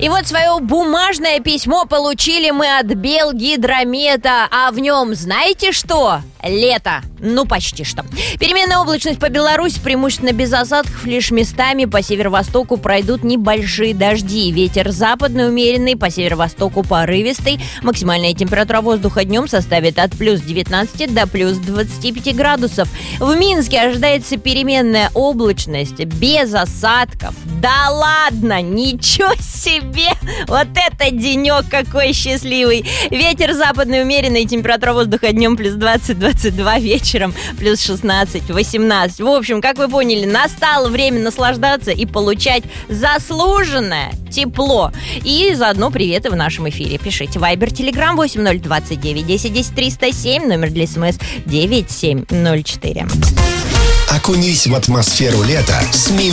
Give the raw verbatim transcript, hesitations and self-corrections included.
И вот свое бумажное письмо получили мы от Белгидромета, а в нем знаете что? Лето. Ну, почти что. Переменная облачность по Беларуси, преимущественно без осадков, лишь местами по северо-востоку пройдут небольшие дожди. Ветер западный умеренный, по северо-востоку порывистый. Максимальная температура воздуха днем составит от плюс девятнадцати до плюс двадцати пяти градусов. В Минске ожидается переменная облачность без осадков. Да ладно, ничего себе! Вот это денек какой счастливый! Ветер западный умеренный, температура воздуха днем плюс двадцать - двадцать два, вечером плюс шестнадцать - восемнадцать. В общем, как вы поняли, настало время наслаждаться и получать заслуженное тепло. И заодно приветы в нашем эфире. Пишите Вайбер, Телеграм восемь ноль двадцать девять десять десять триста семь, номер для СМС девять семь ноль четыре. Окунись в атмосферу лета с